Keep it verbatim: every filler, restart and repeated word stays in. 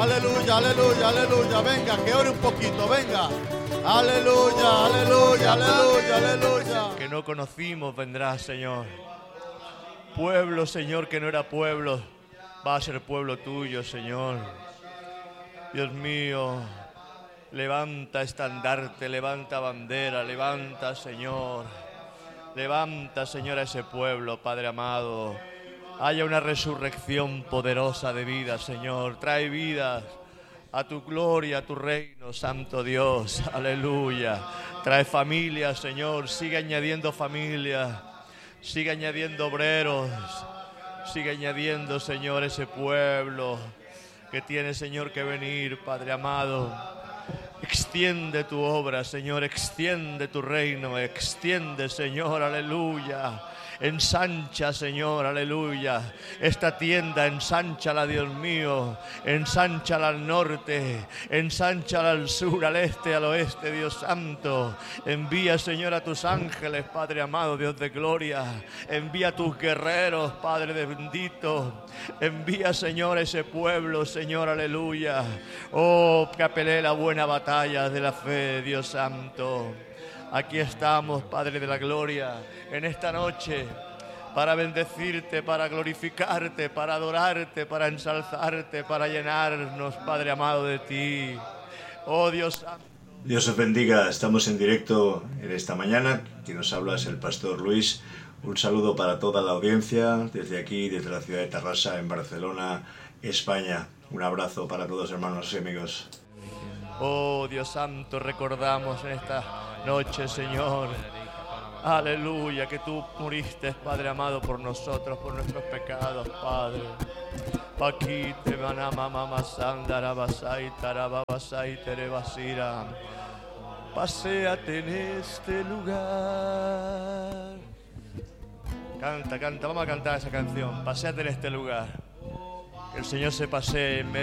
aleluya, aleluya, aleluya. Venga, que ore un poquito, venga. Aleluya, aleluya, aleluya, aleluya. Que no conocimos vendrá, Señor. Pueblo, Señor, que no era pueblo, va a ser pueblo tuyo, Señor. Dios mío, levanta estandarte, levanta bandera, levanta, Señor. Levanta, Señor, a ese pueblo, Padre amado. Haya una resurrección poderosa de vida, Señor. Trae vidas a tu gloria, a tu reino, Santo Dios. Aleluya. Trae familias, Señor. Sigue añadiendo familias. Sigue añadiendo obreros. Sigue añadiendo, Señor, ese pueblo que tiene, Señor, que venir, Padre amado. Extiende tu obra, Señor, extiende tu reino, extiende, Señor, aleluya. Ensancha, Señor, aleluya. Esta tienda, ensánchala, Dios mío. Ensánchala al norte, ensánchala al sur, al este, al oeste, Dios santo. Envía, Señor, a tus ángeles, Padre amado, Dios de gloria. Envía a tus guerreros, Padre de bendito. Envía, Señor, a ese pueblo, Señor, aleluya. Oh, que pelee la buena batalla de la fe, Dios santo. Aquí estamos, Padre de la gloria, en esta noche, para bendecirte, para glorificarte, para adorarte, para ensalzarte, para llenarnos, Padre amado, de ti. Oh Dios santo. Dios os bendiga, estamos en directo en esta mañana. Quien nos habla es el Pastor Luis. Un saludo para toda la audiencia, desde aquí, desde la ciudad de Tarrasa, en Barcelona, España. Un abrazo para todos, hermanos y amigos. Oh Dios santo, recordamos en esta noche, Señor, aleluya, que tú muriste, Padre amado, por nosotros, por nuestros pecados, Padre. Paquite manama mama sandara basai tarabasai terebasira. Paséate en este lugar. Canta, canta, vamos a cantar esa canción. Paséate en este lugar. Que el Señor se pasee en medio.